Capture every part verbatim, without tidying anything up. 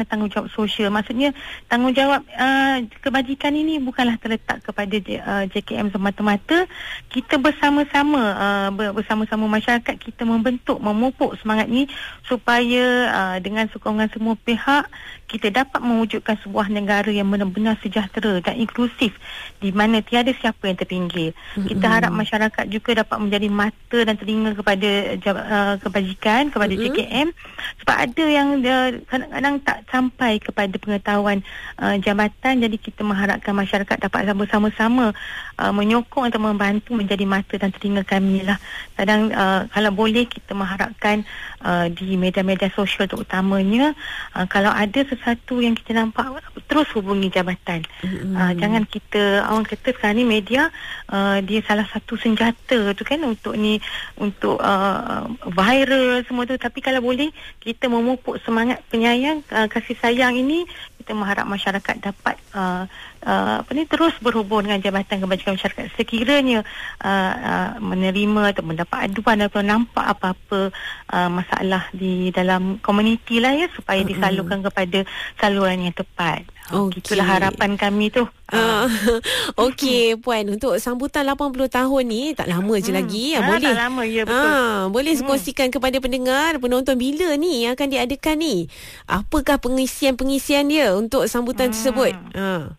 tanggungjawab sosial. Maksudnya tanggungjawab uh, kebajikan ini bukanlah terletak kepada uh, J K M semata-mata. Kita bersama-sama uh, bersama-sama masyarakat kita membentuk, memupuk semangat ini supaya uh, dengan sokongan semua pihak kita dapat mewujudkan sebuah negara yang benar-benar sejahtera dan inklusif di mana tiada siapa yang terpinggir. Mm-hmm. Kita harap masyarakat juga dapat menjadi mata dan telinga kepada uh, kebajikan, kepada mm-hmm. J K M, sebab ada yang uh, kadang-kadang tak sampai kepada pengetahuan uh, jabatan. Jadi kita mengharapkan masyarakat dapat sama-sama uh, menyokong atau membantu menjadi mata dan telinga kami lah. Kadang uh, kalau boleh kita mengharapkan uh, di media-media sosial terutamanya, uh, kalau ada sesuatu yang kita nampak, terus hubungi jabatan. Mm-hmm. uh, jangan kita, orang kata sekarang ni media uh, dia salah satu senjata tu kan untuk ni, untuk uh, viral semua tu. Tapi kalau boleh kita memupuk semangat penyayang, uh, kasih sayang ini, kita mengharap masyarakat dapat uh, uh, apa ni terus berhubung dengan Jabatan Kebajikan Masyarakat sekiranya uh, uh, menerima atau mendapat aduan atau nampak apa-apa uh, masalah di dalam komuniti lah ya, supaya uh-uh. disalurkan kepada saluran yang tepat. Okay. Itulah harapan kami tu. Uh, Okey Puan, untuk sambutan lapan puluh tahun ni tak lama je hmm. lagi. Ha, boleh. Tak lama, ya betul. Ha, boleh hmm. kongsikan kepada pendengar, penonton bila ni yang akan diadakan ni? Apakah pengisian-pengisian dia untuk sambutan hmm. tersebut? Ha.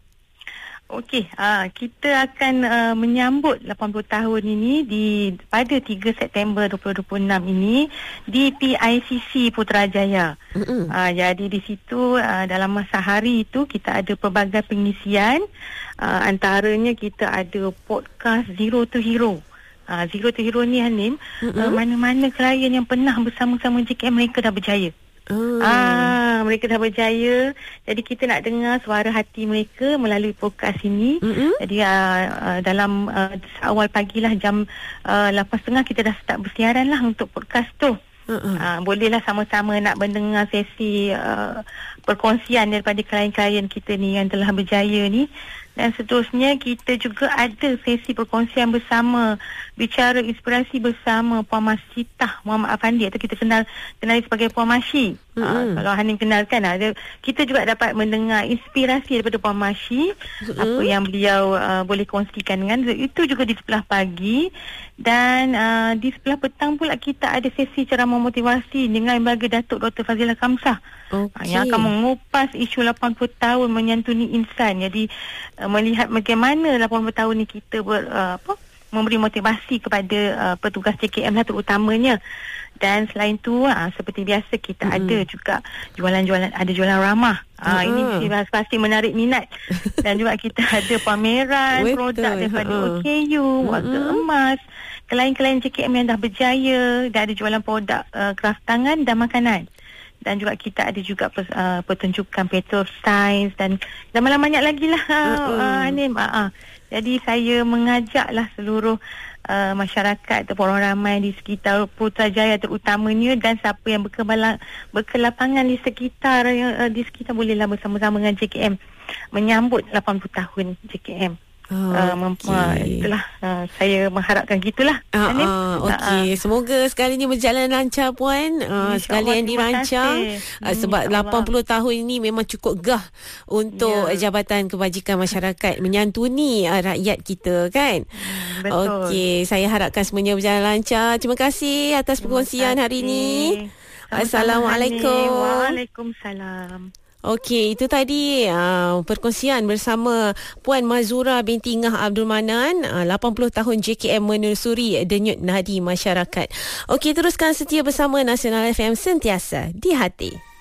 Okey, uh, kita akan uh, menyambut lapan puluh tahun ini di pada tiga September dua ribu dua puluh enam ini di P I C C Putrajaya. Mm-hmm. Uh, jadi di situ uh, dalam masa hari itu kita ada pelbagai pengisian, uh, antaranya kita ada podcast Zero to Hero. Uh, Zero to Hero ni Hanim, mm-hmm. uh, mana-mana klien yang pernah bersama-sama J K M mereka dah berjaya. Oh. Ah, mereka dah berjaya. Jadi kita nak dengar suara hati mereka melalui podcast ini. Mm-hmm. Jadi uh, uh, dalam uh, awal pagi lah, jam uh, lapan tiga puluh kita dah start bersiaran lah untuk podcast tu. Uh-uh. Uh, bolehlah sama-sama nak mendengar sesi uh, perkongsian daripada klien-klien kita ni yang telah berjaya ni. Dan seterusnya kita juga ada sesi perkongsian bersama, bicara inspirasi bersama Puan Masitah Muhammad Afandi, atau kita kenal kenali sebagai Puan Mashi. Mm-hmm. Uh, kalau Hanim kenalkan, ada, kita juga dapat mendengar inspirasi daripada Puan Mashi, mm-hmm. apa yang beliau uh, boleh kongsikan dengan itu juga di sebelah pagi. Dan uh, di sebelah petang pula kita ada sesi ceramah motivasi dengan Lembaga Datuk Doktor Fazilah Kamsah. Okay. Uh, yang akan mengupas isu lapan puluh tahun menyantuni insan. Jadi uh, melihat bagaimana lapan puluh tahun ni kita ber, uh, apa, memberi motivasi kepada uh, petugas J K M lah terutamanya. Dan selain tu uh, seperti biasa kita mm-hmm. ada juga jualan-jualan, ada jualan ramah. Uh, uh-huh. Ini pasti menarik minat. Dan juga kita ada pameran produk daripada uh-huh. O K U, Warga uh-huh. Emas, klien-klien J K M yang dah berjaya, dan ada jualan produk uh, kraft tangan dan makanan. Dan juga kita ada juga uh, pertunjukan petrol science dan dan malam banyak lagi lah. Uh-uh. uh, Hanim. Uh, uh. Jadi saya mengajaklah seluruh uh, masyarakat ataupun orang ramai di sekitar Putrajaya terutamanya, dan siapa yang berkebalang, berkelapangan di sekitar uh, di sekitar bolehlah bersama-sama dengan J K M menyambut lapan puluh tahun J K M. Oh, uh, mempa- okay. Itulah uh, saya mengharapkan gitulah. Uh, uh, Okey, uh, uh. semoga sekalinya berjalan lancar Puan. Uh, sekali yang dirancang uh, sebab lapan puluh tahun ini memang cukup gah untuk yeah. Jabatan Kebajikan Masyarakat menyantuni uh, rakyat kita kan. Betul. Okey, saya harapkan semuanya berjalan lancar. Terima kasih atas perkongsian hari ini. Assalamualaikum. Waalaikumsalam. Okey, itu tadi uh, perkongsian bersama Puan Mazura binti Ngah Abdul Manan, uh, lapan puluh tahun J K M menelusuri denyut nadi masyarakat. Okey, teruskan setia bersama Nasional F M, sentiasa di hati.